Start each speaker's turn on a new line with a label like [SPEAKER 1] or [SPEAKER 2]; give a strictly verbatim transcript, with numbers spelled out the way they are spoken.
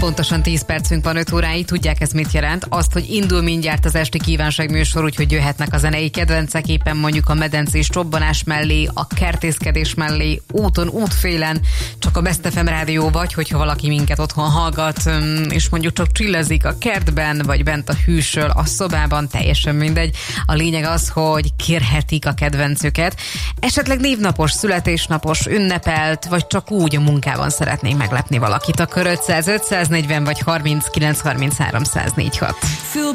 [SPEAKER 1] Pontosan tíz percünk van öt óráig, tudják ez mit jelent? Azt, hogy indul mindjárt az esti kívánságműsor, úgyhogy jöhetnek a zenei kedvencek, éppen mondjuk a medencés csobbanás mellé, a kertészkedés mellé, úton, útfélen, csak a Best ef em rádió vagy, hogyha valaki minket otthon hallgat, és mondjuk csak csillezik a kertben, vagy bent a hűsöl a szobában, teljesen mindegy. A lényeg az, hogy kérhetik a kedvencüket. Esetleg névnapos, születésnapos, ünnepelt, vagy csak úgy a munkában szeretnénk meglepni valakit. Akkor ötszáz ötszáznegyven vagy harminckilenc harminchárom száz négyvenhat.